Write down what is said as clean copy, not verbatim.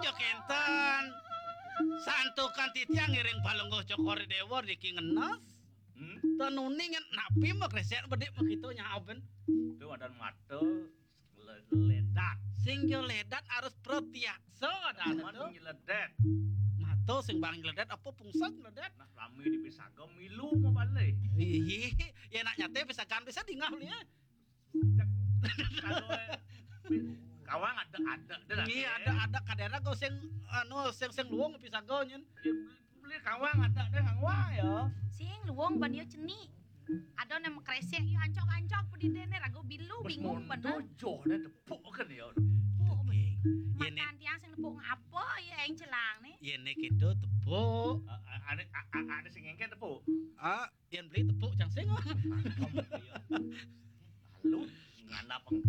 yo kenten. Santukan titiang ngiring balungguh cokor dewa diki ngenas. Tenuning napi mah kresek bedik begitu nyaoben. Itu ada mata ledat. Sing yo ledat harus protiakso dan Aman nyeledet. mato sing bang ledet apa pungsat ledet. Nah lami dipisahkan milu mau balik. Ih, ya nak nyate bisa kan bisa dingah ya. Kalau kawang ada dah. Iya ada kadera go sing sing luwung bisa go nyen. Beli kawang ada deh kawang ya. Sing luwung ban yo ceni. Ada nem kresek yo ancok-ancok pudi dene rago bilu bingung bener. Dojo deh tepuk kan ya. Makan tiang sing nepuk ngapo ya yang celang nih. Yene kido tepuk. Ada sing engke tepuk. Yen beli tepuk jang sing.